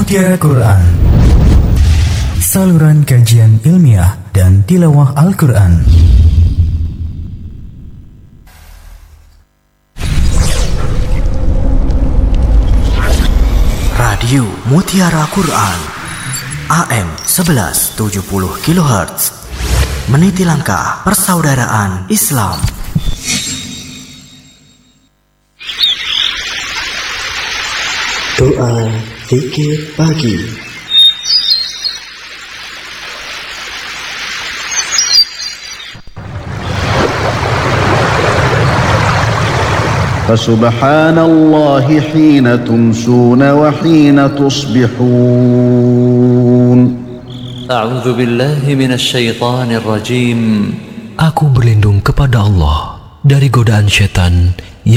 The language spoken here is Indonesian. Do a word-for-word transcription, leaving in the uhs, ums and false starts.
Mutiara Quran, saluran kajian ilmiah dan tilawah Al-Quran. Radio Mutiara Quran A M sebelas tujuh puluh kilohertz, meniti langkah persaudaraan Islam. Doa zikir pagi. Fasubhanallahi hina tumsuna wa hina tusbihun. A'udzu billahi minasy syaithanir rajim. Aku berlindung kepada Allah dari godaan syaitan